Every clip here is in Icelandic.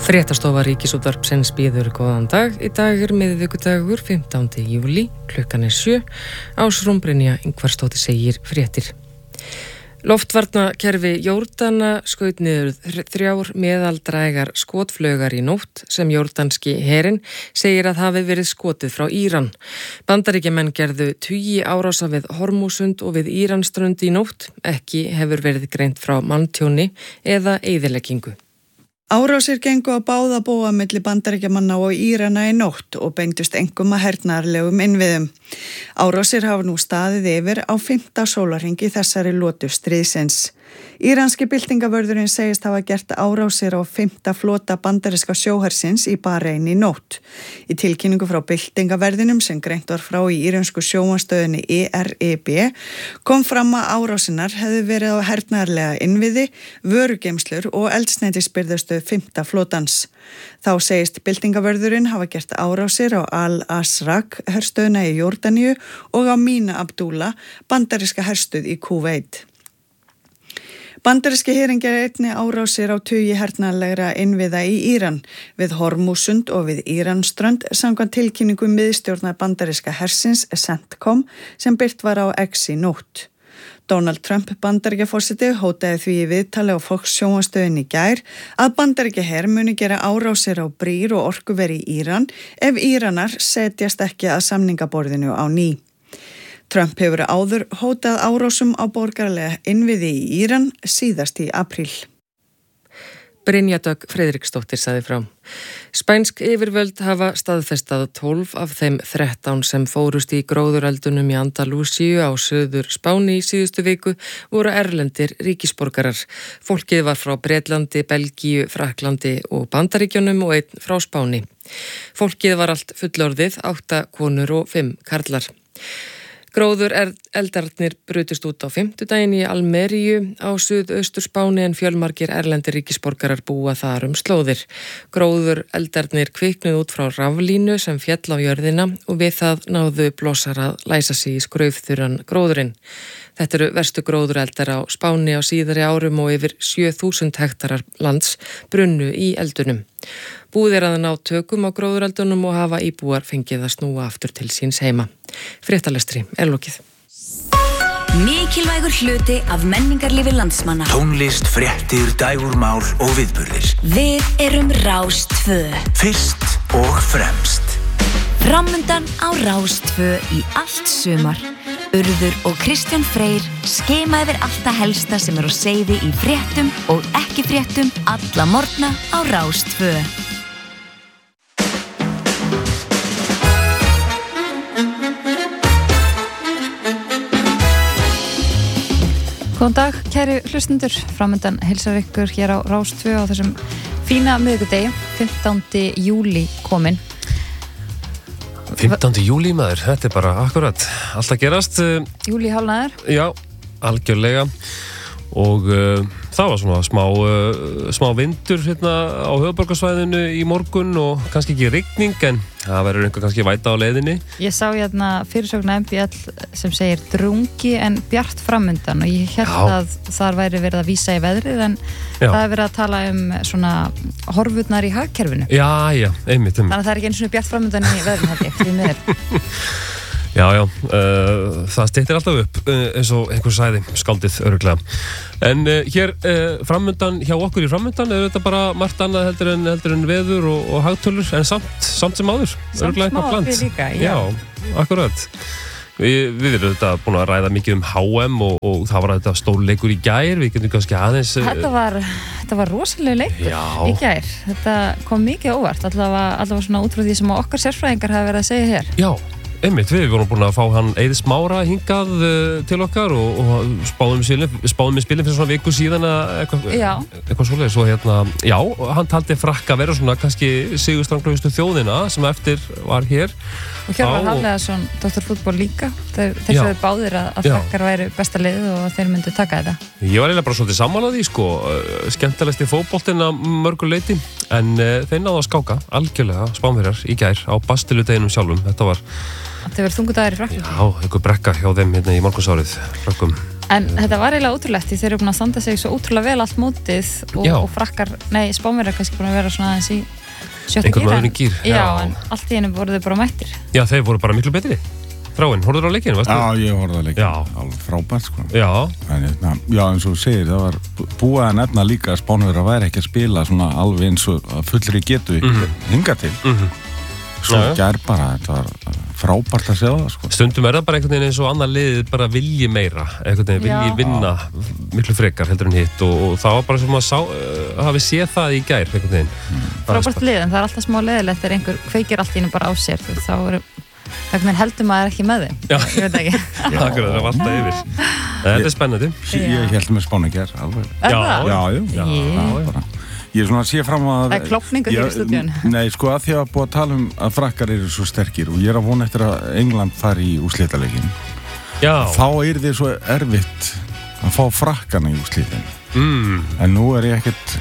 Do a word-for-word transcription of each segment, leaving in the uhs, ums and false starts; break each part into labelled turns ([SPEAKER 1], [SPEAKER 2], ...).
[SPEAKER 1] Fréttastofa Ríkisútvarpsins býður góðan dag. Í dag er miðvikudagur fimmtándi júlí, klukkan er sjö. Ásrún Brynja Ingvarsdóttir segir fréttir. Loftvarnakerfi Jórdanar skaut niður þrjár meðaldrægar skotflaugar í nótt sem jórdanski herinn segir að hafi verið skotið frá Íran. Bandaríkjamenn gerðu tugi árása við Hormúsund og við Íransströnd í nótt. Ekki hefur verið greint frá manntjóni eða eyðileggingu.
[SPEAKER 2] Árásir gengu á báða bóa milli Bandaríkjamanna og Írana í nótt og beindust einkum að hernaðarlegum innviðum. Árásir hafa nú staðið yfir á fimmta sólarhringi þessari lotu stríðsins. Íranski byltingavörðurinn segist hafa gert árásir á fimmta flota bandaríska sjóhersins í Barein í nótt. Í tilkynningu frá byltingaverðinum sem greint var frá í íransku sjónvarpsstöðinni E R I B kom fram að árásinar hefðu verið á hernaðarlega innviði, vörugeymslur og eldsneytisbirgðastöð fimmta flotans. Þá segist byltingavörðurinn hafa gert árásir á Al-Asraq herstöðina í Jórdaníu og á Mina Abdullah bandaríska herstöð í Kúveit. Bandaríski herinn gerði einnig árásir á tugi hernaðarlegra innviða í Íran við Hormúsund og við Íransströnd samkvæmt tilkynningu miðstjórnar bandaríska hersins CENTCOM sem birt var á X í nótt. Donald Trump Bandaríkjaforseti hótaði því í viðtali á Fox sjónvarpsstöðinni í gær að Bandaríkjaher muni gera árásir á brýr og orkuveri í Íran ef Íranar setjast ekki að samningaborðinu á ný. Trump hefur áður hótað árásum á borgaralega innviði í Íran síðast í apríl.
[SPEAKER 1] Brynja Dögg Friðriksdóttir sagði frá. Spænsk yfirvöld hafa staðfestað tólf af þeim þrettán sem fórust í gróðureldunum í Andalúsíu á Suður Spáni í síðustu viku voru erlendir ríkisborgarar. Fólkið var frá Bretlandi, Belgíu, Frakklandi og Bandaríkjunum og einn frá Spáni. Fólkið var allt fullorðið, átta konur og fimm karlar. Gróður eldarnir brutust út á fimmtudaginn í Almeríu á suðaustur Spáni en fjölmargir erlendir ríkisborgarar búa þar um slóðir. Gróður eldarnir kviknuð út frá raflínu sem féll á jörðina og við það náðu blossar að læsa sig í skraufþurran gróðurinn. Þetta eru verstu gróðureldar á Spáni á síðari árum og yfir sjö þúsund hektarar lands brunnu í eldunum. Búið er að ná tökum á gróðureldunum og hafa íbúar fengið að snúa aftur til síns heima. Fréttalestri er lokið.
[SPEAKER 3] Mikilvægur hluti af menningarlífi landsmanna.
[SPEAKER 4] Tónlist, fréttir, dægurmál og viðburðir.
[SPEAKER 3] Við erum Rás tvö.
[SPEAKER 4] Fyrst og fremst.
[SPEAKER 3] Framundan á Rás tvö í allt sumar. Urður og Kristján Freyr skema yfir allt það helsta sem er á seiði í fréttum og ekki fréttum alla morgna á Rás tvö.
[SPEAKER 5] Góðan dag, kæri hlustundur. Framundan heilsar ykkur hér á Rás tvö á þessum fína miðvikudegi, fimmtándi júlí kominn.
[SPEAKER 6] fimmtándi júlí maður, þetta er bara akkurat allt að gerast.
[SPEAKER 5] Júlí hálfnaður?
[SPEAKER 6] Já, algjörlega og uh, það var svona smá, uh, smá vindur hérna á höfuðborgarsvæðinu í morgun og kannski ekki rigning en það verður einhver kannski væta á leiðinni. Ég
[SPEAKER 5] sá hérna fyrirsögn M B L sem segir drungi en bjart framundan og ég held Já. að þar væri verið að vísa í veðrið en Já. það er verið að tala um svona horfurnar í hagkerfinu.
[SPEAKER 6] Já, já, einmitt, einmitt.
[SPEAKER 5] Þannig að það er ekki eins og bjart framundan í veðrið held ég, því miður.
[SPEAKER 6] Já, já, uh, það styttir alltaf upp uh, eins og einhver sæði, skáldið örugglega. En uh, hér uh, framundan, hjá okkur í framundan er þetta bara margt annað heldur en, heldur en veður og, og hagtölur, en samt, samt sem áður.
[SPEAKER 5] Samt smá við líka, já.
[SPEAKER 6] Já, akkurat. Vi, við erum þetta búin að ræða mikið um H M og, og það var þetta stórleikur í gær, við getum kannski aðeins...
[SPEAKER 5] Þetta var, þetta var rosalega leikur já. í gær, þetta kom mikið óvart, allavega, allavega svona út frá því sem okkar sérfræðingar hafa verið að segja hér.
[SPEAKER 6] Já. Einmitt, við vorum búin að fá hann Eiði Smára hingað uh, til okkar og, og spáðum við spilin fyrir svona viku síðan eitthvað eitthva svoleiðis og hérna, já, hann taldi Frakka vera svona kannski sigurstranglegustu þjóðina sem eftir var hér.
[SPEAKER 5] Og Hjörvar Hafleðarsson, doktor fútból líka, þeir, þeir sögðu báðir að, að Frakkar væri besta liðið og þeir myndu taka þetta.
[SPEAKER 6] Ég var eiginlega bara svolítið sammála því, sko, skemmtilegst í fótboltinn að mörgu leyti, en uh, þeir náðu að skáka algjörlega Spánverjar í gær á bastiludeginum sjálfum, þetta var...
[SPEAKER 5] Þetta verður þungudagur í Frakklandi.
[SPEAKER 6] Já, einhver brekka hjá þeim hérna í morgunsárið, Frakkum.
[SPEAKER 5] En þetta var eiginlega ótrúlegt því þeir eru búin að standa sig svo ótrúlega vel allt mótið og, og frakkar, nei, Spánverjar kannski búin að vera svona aðeins í sjötta gír.
[SPEAKER 6] Einhvern gír.
[SPEAKER 5] Já, já, en allt í henni voru þau bara mættir.
[SPEAKER 6] Já, þeir voru bara miklu betri. Þráinn, horfður á leikinu, varstu?
[SPEAKER 7] Já, ég horfði á leikinu. Alveg frábært, sko.
[SPEAKER 6] Já.
[SPEAKER 7] En, na, já, eins og þú segir, það var búið að nefna líka að Spánverjar væri ekki að spila svona alveg eins og fullri getu mm-hmm. hinga til. Mm-hmm. Svo gær bara, þetta var frábært að sjá það, sko.
[SPEAKER 6] Stundum er það bara einhvern veginn eins og annar liðið bara vilji meira, einhvern veginn vilji vinna miklu frekar heldur en hitt og, og það var bara sem að sá, uh, hafi séð það í gær, einhvern veginn. Mm.
[SPEAKER 5] Frábært lið, en það er alltaf smá leiðilegt þegar einhver kveikir allt í hennu bara á sér, þú, þá er, einhvern veginn heldur maður ekki með þeim. Já, ég veit ekki.
[SPEAKER 6] Akkur það er alltaf yfir. Þetta er spennandi.
[SPEAKER 7] Ég held með Spáni gær, alveg.
[SPEAKER 6] Já,
[SPEAKER 7] já, já, já. Ég er svona að sé fram að...
[SPEAKER 5] Það er klopningur hér í stúdíun.
[SPEAKER 7] Nei, sko að því að búið að tala um að frakkar eru svo sterkir og ég er að vona eftir að England fari í úrslitaleikin.
[SPEAKER 6] Já.
[SPEAKER 7] Þá er þið svo erfitt að fá frakkana í úrslitin.
[SPEAKER 6] Mm.
[SPEAKER 7] En nú er ég ekkert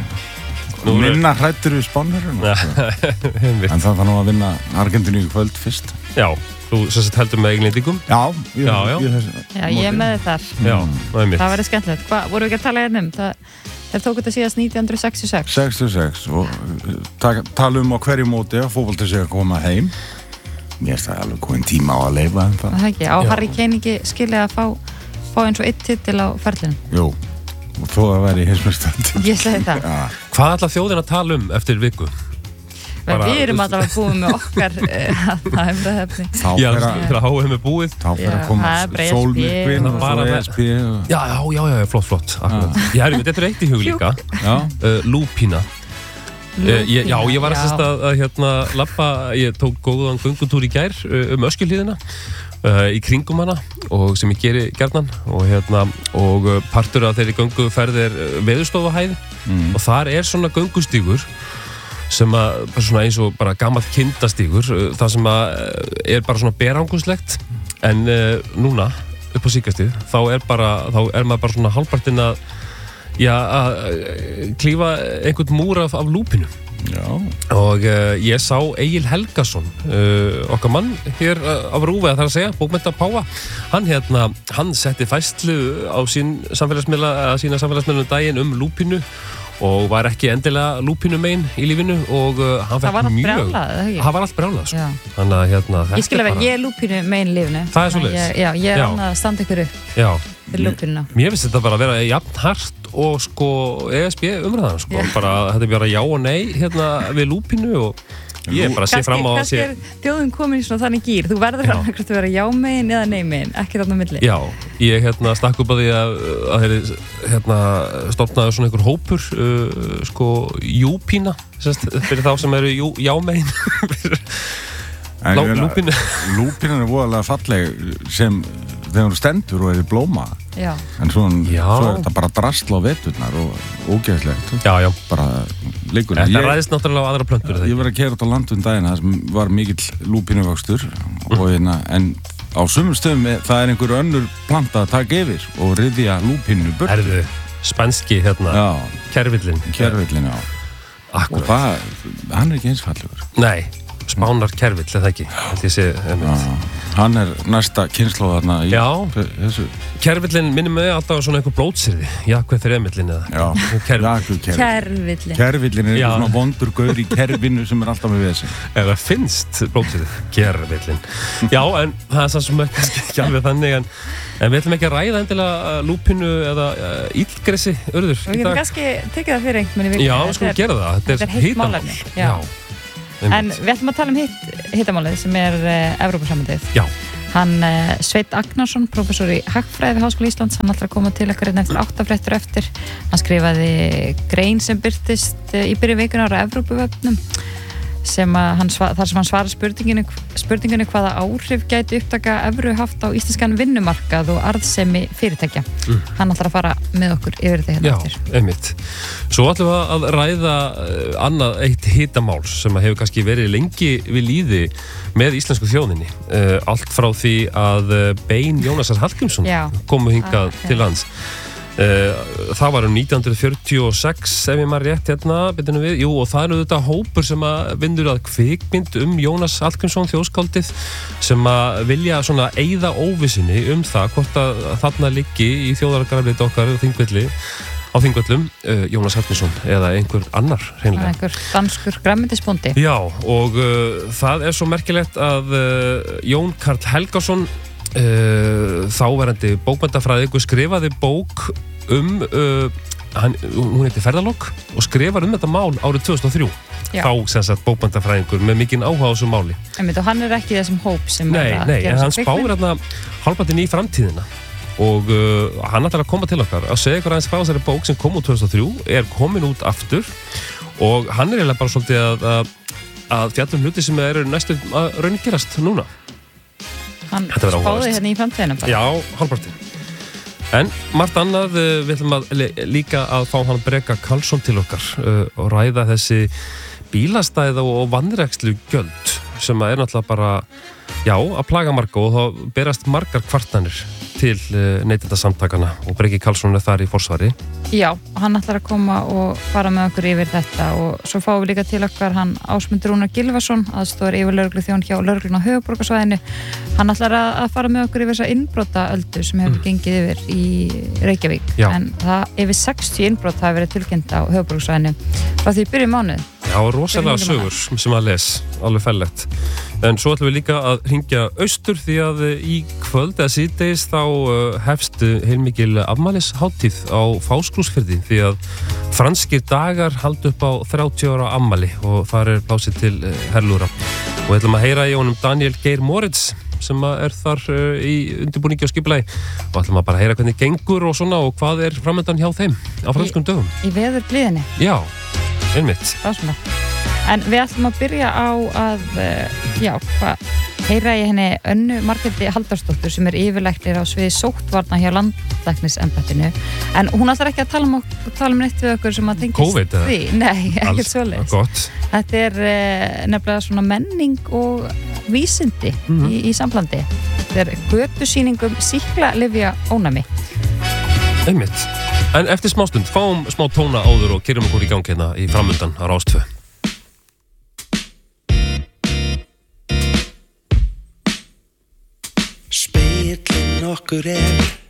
[SPEAKER 7] nú minna hræddur við Spánverjum. En það þarf nú að vinna Argentínu í kvöld fyrst.
[SPEAKER 6] Já, þú sem sagt heldur með Englendingum?
[SPEAKER 7] Já, ég,
[SPEAKER 6] já, já.
[SPEAKER 7] Ég,
[SPEAKER 5] já, ég er með þar.
[SPEAKER 6] Já, það er mitt.
[SPEAKER 5] Það verður skemmtilegt. Hvað, voru við ekki að tala hérna um? Það... Þeir tók þetta síðast nítján hundruð sextíu og sex.
[SPEAKER 7] sextíu og sex og ta- tala um á hverju móti að fótbolti sé að koma heim. Mér finnst það alveg komin tíma á að leyfa um það.
[SPEAKER 5] Það ekki, á Harry Kane ekki skilið að fá, fá eins og eitt titil á ferlinum.
[SPEAKER 7] Jú, og þó að vera í heimsmeistaratitil.
[SPEAKER 5] Ég segi það.
[SPEAKER 7] Ja.
[SPEAKER 6] Hvað ætla þjóðin að tala um eftir viku?
[SPEAKER 5] Bara, við erum alltaf að búið með okkar það er það hefni.
[SPEAKER 6] Já, þegar H M er búið.
[SPEAKER 7] Þá fyrir að koma sólmyrkvinn og svo E S B.
[SPEAKER 6] Já, já, já, já, flott, flott. Ég hefði, þetta er eitt í hug líka. Uh, lúpína. Uh, ég, já, ég var að sérst að, að hérna labba, ég tók góðan göngutúr í gær uh, um Öskjuhlíðina uh, í kringum hana og sem ég geri gjarnan og hérna og uh, partur af þeirri gönguferð er uh, veðurstofahæð mm. og þar er svona göngustígur sem að, bara svona eins og bara gamall kindastígur, það sem að er bara svona beranguslegt en uh, núna, upp á síkastíð þá er bara, þá er maður bara svona hálfpartinn að, já, að klífa einhvern múr af, af lúpinu.
[SPEAKER 7] Já.
[SPEAKER 6] Og uh, ég sá Egil Helgason, uh, okkar mann hér uh, af Rúfi, að það er að segja, bókmennta Páfa, hann hérna, hann setti fæslu á sín samfélagsmiðla, að sína samfélagsmiðlunum daginn um lúpinu og var ekki endilega lúpinumein í lífinu og uh, hann fekk mjög...
[SPEAKER 5] Það var allt brjálað, eða ekki?
[SPEAKER 6] Það var allt brjálað, sko. Þannig að hérna...
[SPEAKER 5] Ég skilja vel, ég er lúpinumein í lífinu.
[SPEAKER 6] Það er svoleiðis?
[SPEAKER 5] Já, ég er annað að standa ykkur upp.
[SPEAKER 6] Já.
[SPEAKER 5] Fyrir lúpinuna.
[SPEAKER 6] Mér finnst þetta bara að vera jafn hart og sko E S B umræðan, sko. Já. Bara þetta er bara já og nei hérna við lúpinu og... Ég er bara að sé fram á að sé...
[SPEAKER 5] Kannski er þjóðum komin í svona þannig gýr. Þú verður hann ekkert að vera já-megin eða nei-megin, ekki þarna milli.
[SPEAKER 6] Já, ég hérna stakk upp að því að það er hérna stofnaði svona einhver hópur, uh, sko, júpína, sérst, fyrir þá sem eru jú, já-megin. Lúpína.
[SPEAKER 7] Lúpína er voðalega falleg sem þegar hún stendur og er í blóma.
[SPEAKER 5] Já.
[SPEAKER 7] En svo, svo er þetta bara drasl á veturnar og ógeðslegt.
[SPEAKER 6] Já, já.
[SPEAKER 7] Bara liggur.
[SPEAKER 6] Þetta ræðist náttúrulega á aðra plöntur.
[SPEAKER 7] Ég var að keyra út á land um daginn, það sem var mikill lúpínuvöxtur mm. og hérna, en á sumum stöðum það er einhver önnur planta að taka yfir og ryðja lúpínu burt.
[SPEAKER 6] Erðu, spænski hérna, já. Kervillin.
[SPEAKER 7] Kervillin, já. Akkurat. Og það, hann er ekki eins fallegur.
[SPEAKER 6] Nei. Spánar kervill, eða ekki? Ég sé,
[SPEAKER 7] hann er næsta kynslóð þarna í þessu.
[SPEAKER 6] Kervillin minnum mig alltaf svona einhver blótsyrði. Jakveð þremillin eða.
[SPEAKER 7] Já,
[SPEAKER 5] Kervillin.
[SPEAKER 7] Kervillin. Kervillin er einhver svona vondur gaur í kervinu sem er alltaf með vesen.
[SPEAKER 6] Eða finnst blótsyrði. Kervillin. Já, en það er það sem er kannski ekki alveg þannig, en, en við ætlum ekki að ræða endilega lúpinu eða uh, illgressi, Urður.
[SPEAKER 5] Við getum kannski tekið það fyrir einhvern veginn í vikunni.
[SPEAKER 6] Já, við skulum gera það. Þetta er hitamál.
[SPEAKER 5] Já. En við ætlum að tala um hitt, hittamálið sem er uh, Evrópusambandið.
[SPEAKER 6] Já.
[SPEAKER 5] Hann uh, Sveinn Agnarsson, prófessor í Hagfræði við Háskóla Íslands, hann ætlar að koma til okkar eftir áttafréttur eftir. Hann skrifaði grein sem birtist uh, í byrju vikunar á Evrópuvefnum sem að hann, þar sem hann svarar spurningunni, spurningunni hvaða áhrif gæti upptaka evru haft á íslenskan vinnumarkað og arðsemi fyrirtækja. Mm. Hann ætlar að fara með okkur yfir þetta hérna eftir.
[SPEAKER 6] Já, einmitt. Svo ætlum við að ræða annað eitt hitamál sem hefur kannski verið lengi við líði með íslensku þjóðinni. Allt frá því að bein Jónasar Hallgrímsson komu hingað ah, til lands. Það var um nítján hundruð fjörutíu og sex ef ég maður rétt hérna við. Jú, og það er þetta hópur sem að vinnur að kvikmynd um Jónas Hallgrímsson þjóðskáldið sem að vilja svona eyða óvissinni um það hvort að þarna liggi í þjóðargrafleiti okkar Þingvelli á Þingvöllum uh, Jónas Hallgrímsson eða einhver annar hreinlega.
[SPEAKER 5] Einhver danskur grænmetisbóndi.
[SPEAKER 6] Já, og uh, það er svo merkilegt að uh, Jón Karl Helgason Uh, þáverandi bókmenntafræðingur skrifaði bók um uh, hann, hún heitir Ferðalok og skrifar um þetta mál árið tvö þúsund og þrjú. Já. Þá sem sagt bókmenntafræðingur með mikinn áhuga á þessu máli.
[SPEAKER 5] Einmitt, og hann er ekki þessum hóp sem
[SPEAKER 6] nei,
[SPEAKER 5] er að
[SPEAKER 6] nei,
[SPEAKER 5] gera
[SPEAKER 6] en hann spáir hérna hálfpartinn í framtíðina og uh, hann ætlar að koma til okkar að segja ykkur aðeins frá þessari bók sem kom út tvö þúsund og þrjú er komin út aftur og hann er eiginlega bara svolítið að, að, að fjallum hluti sem eru næstu að raunin gerast núna.
[SPEAKER 5] Hann spáði hérna í framtíðina bara.
[SPEAKER 6] Já, hálfpartinn. En margt annað, við ætlum að líka að fá hann Breka Karlsson til okkar uh, og ræða þessi bílastæða og vanrækslu gjöld sem er náttúrulega bara, já, að plaga marga og þá berast margar kvartanir til uh, neytendasamtakana og Breki Karlsson er þar í forsvari.
[SPEAKER 5] Já, hann ætlar að koma og fara með okkur yfir þetta og svo fáum við líka til okkar hann Ásmundur Rúnar Gylfason, aðstoðar yfir lögregluþjón hjá lögreglunni á höfuðborgarsvæðinu. Hann ætlar að, að fara með okkur yfir þessa innbrotaöldu sem hefur mm. gengið yfir í Reykjavík. Já. En það yfir sextíu innbrot hafa verið tilkynnt á höfuðborgarsvæðinu frá því byrju mánuð.
[SPEAKER 6] Já, rosalega sögur sem að les, alveg fellegt. En svo ætlum við líka að hringja austur því að í kvöld eða síðdegis þá hefst heilmikil afmælishátíð á Fáskrúðsfirði því að franskir dagar halda upp á þrjátíu ára afmæli og þar er plásið til herlúra. Og við ætlum að heyra í honum Daniel Geir Moritz sem er þar í undirbúningi og skipulagi og ætlum að bara heyra hvernig gengur og svona og hvað er framöndan hjá þeim á franskum dögum.
[SPEAKER 5] Í veðurblíðinni.
[SPEAKER 6] Já, einmitt.
[SPEAKER 5] Ásmuna. En við ætlum að byrja á að, já, hvað, heyra í henni Önnu Margréti Halldórsdóttur sem er yfirlæknir á sviði sóttvarna hjá landlæknisembættinu. En hún ætlar ekki að tala um, tala um neitt við okkur sem að tengist
[SPEAKER 6] COVID,
[SPEAKER 5] því. Nei, ekkert svoleiðis.
[SPEAKER 6] Gott.
[SPEAKER 5] Þetta er uh, nefnilega svona menning og vísindi mm-hmm. í, í samblandi. Þetta er götusýningum sýklalyfja ónæmi.
[SPEAKER 6] Einmitt. En eftir smástund, fáum smá tóna áður og kyrjum okkur í gang hérna í framöndan á Rás tvö.
[SPEAKER 8] Spegillinn okkur er